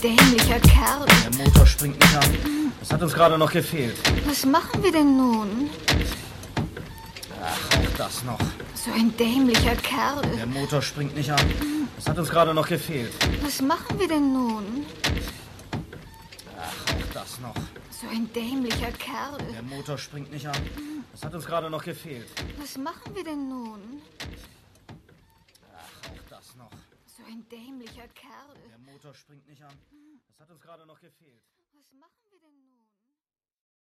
dämlicher Kerl. Der Motor springt nicht an. Das hat uns gerade noch gefehlt. Was machen wir denn nun? Ach, auch das noch. So ein dämlicher Kerl. Der Motor springt nicht an. Das hat uns gerade noch gefehlt. Was machen wir denn nun? Ach, auch das noch. So ein dämlicher Kerl. Der Motor springt nicht an. Das hat uns gerade noch gefehlt. Was machen wir denn nun? Ach, auch das noch. So ein dämlicher Kerl. Der Motor springt nicht an. Das hat uns gerade noch gefehlt. Was machen